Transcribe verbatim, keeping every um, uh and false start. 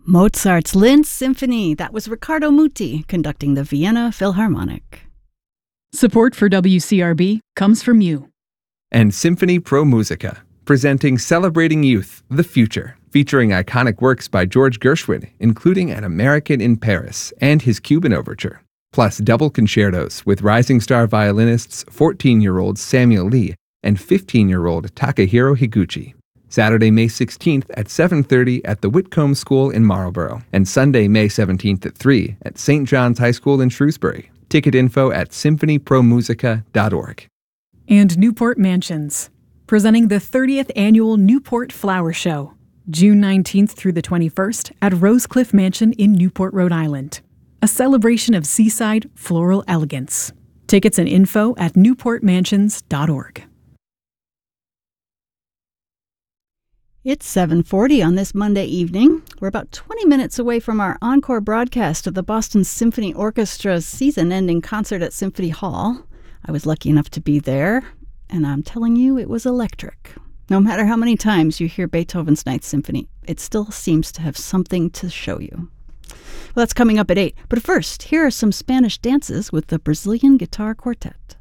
Mozart's Linz Symphony. That was Riccardo Muti conducting the Vienna Philharmonic. Support for W C R B comes from you. And Symphony Pro Musica, presenting Celebrating Youth, the Future, featuring iconic works by George Gershwin, including An American in Paris and his Cuban Overture, plus double concertos with rising star violinists fourteen-year-old Samuel Lee and fifteen-year-old Takahiro Higuchi. Saturday, May sixteenth at seven thirty at the Whitcomb School in Marlborough, and Sunday, May seventeenth at three at Saint John's High School in Shrewsbury. Ticket info at symphony pro musica dot org. And Newport Mansions, presenting the thirtieth Annual Newport Flower Show, June nineteenth through the twenty-first at Rosecliff Mansion in Newport, Rhode Island. A celebration of seaside floral elegance. Tickets and info at newport mansions dot org. It's seven forty on this Monday evening. We're about twenty minutes away from our encore broadcast of the Boston Symphony Orchestra's season-ending concert at Symphony Hall. I was lucky enough to be there, and I'm telling you, it was electric. No matter how many times you hear Beethoven's Ninth Symphony, it still seems to have something to show you. Well, that's coming up at eight. But first, here are some Spanish dances with the Brazilian Guitar Quartet.